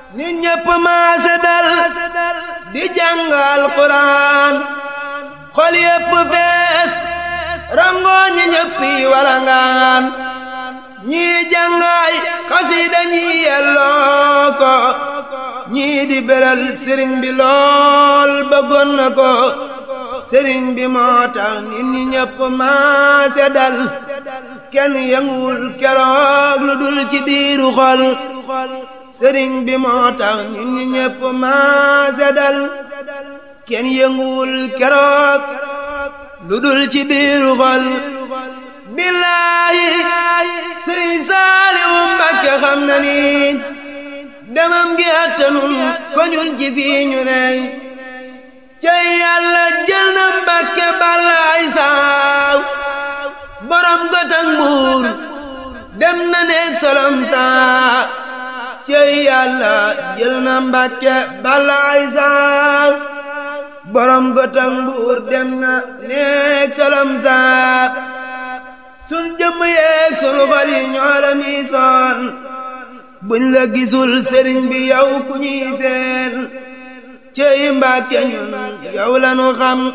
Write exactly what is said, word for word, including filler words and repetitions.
nit ñépp maase dal di jàngal Quraan xol yépp fees rangoo ñi ñéppi walangaan ñii jàngaay xasiida ñii yelloo ko ñii di beral sëriñ bi lool bëggoon na ko sëriñ bi moo tax nit ñi ñépp maase dal kenn yënguwul keroog lu dul ci biiru xol sëriñ bi moo tax nit ñi ñépp maase dal kenn yënguwul keroog lu dul ci biiru xol billaahi sëriñ Saaliwu Mbàkke xam na ni demam gi attanun ko ñun ci fii ñu ney cey yàlla jël na Mbàkke balla ay saaw borom gotak mbuur dem na neeg solom saa cey yàlla jël na Mbàkke balla ay saaw borom gotak mbuur dem na neeg solom saa sun jëmm yeeg sunu xol yi ñoo la miisoon buñ la gisul sëriñ bi yow ku ñuy seen cey Mbàkke ñun yow la nu xam